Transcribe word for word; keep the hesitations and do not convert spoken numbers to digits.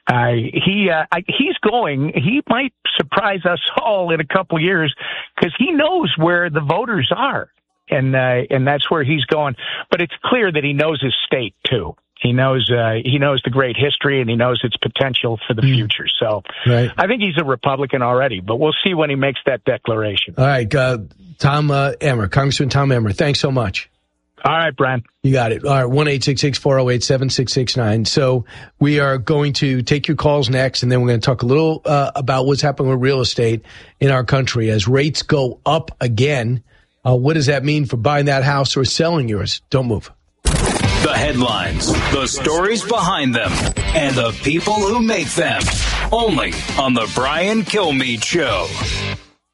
Uh, he uh, I, he's going. He might surprise us all in a couple years because he knows where the voters are, and uh, and that's where he's going. But it's clear that he knows his state too. He knows uh, he knows the great history, and he knows its potential for the mm. future. So right. I think he's a Republican already, but we'll see when he makes that declaration. All right, uh, Tom uh, Emmer, Congressman Tom Emmer, thanks so much. All right, Brian. You got it. All right, one eight six six, four oh eight, seven six six nine. So we are going to take your calls next, and then we're going to talk a little uh, about what's happening with real estate in our country. As rates go up again, uh, what does that mean for buying that house or selling yours? Don't move. The headlines, the stories behind them, and the people who make them. Only on the Brian Kilmeade Show.